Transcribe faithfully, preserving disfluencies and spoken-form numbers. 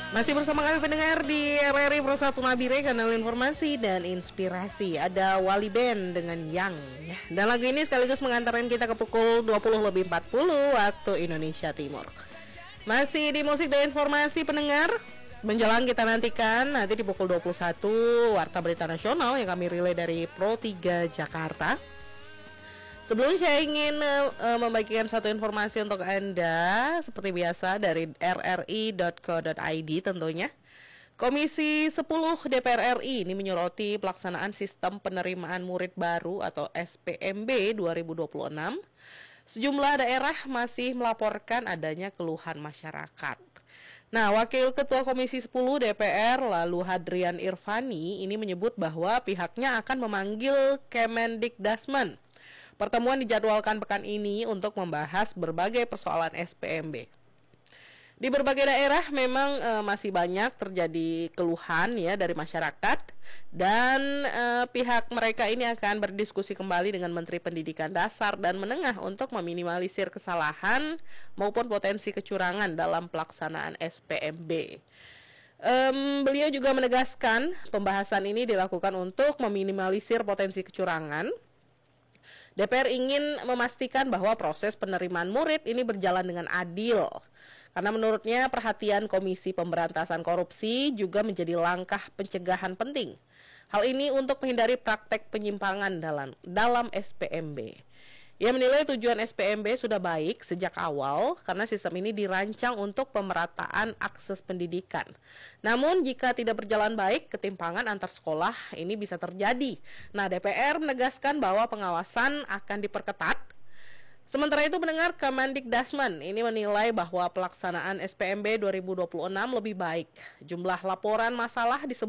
Masih bersama kami pendengar di R R I Persatu Nabire, kanal informasi dan inspirasi. Ada Wali Band dengan Yang ya. Dan lagu ini sekaligus mengantarkan kita ke pukul dua puluh lebih empat puluh waktu Indonesia Timur. Masih di musik dan informasi pendengar. Menjelang kita nantikan nanti di pukul dua puluh satu Warta Berita Nasional yang kami relay dari Pro tiga Jakarta. Sebelum saya ingin uh, membagikan satu informasi untuk Anda, seperti biasa dari r r i dot co dot i d tentunya. Komisi sepuluh D P R R I ini menyoroti pelaksanaan sistem penerimaan murid baru atau S P M B dua ribu dua puluh enam. Sejumlah daerah masih melaporkan adanya keluhan masyarakat. Nah, Wakil Ketua Komisi sepuluh D P R lalu Hadrian Irvani ini menyebut bahwa pihaknya akan memanggil Kemendikdasmen. Pertemuan dijadwalkan pekan ini untuk membahas berbagai persoalan S P M B. Di berbagai daerah memang e, masih banyak terjadi keluhan ya dari masyarakat dan e, pihak mereka ini akan berdiskusi kembali dengan Menteri Pendidikan Dasar dan Menengah untuk meminimalisir kesalahan maupun potensi kecurangan dalam pelaksanaan S P M B. Um, beliau juga menegaskan pembahasan ini dilakukan untuk meminimalisir potensi kecurangan. D P R ingin memastikan bahwa proses penerimaan murid ini berjalan dengan adil. Karena menurutnya perhatian Komisi Pemberantasan Korupsi juga menjadi langkah pencegahan penting. Hal ini untuk menghindari praktek penyimpangan dalam, dalam S P M B. Ia menilai tujuan S P M B sudah baik sejak awal karena sistem ini dirancang untuk pemerataan akses pendidikan. Namun jika tidak berjalan baik, ketimpangan antar sekolah ini bisa terjadi. Nah, D P R menegaskan bahwa pengawasan akan diperketat. Sementara itu pendengar, Kemendikdasmen ini menilai bahwa pelaksanaan S P M B dua ribu dua puluh enam lebih baik. Jumlah laporan masalah di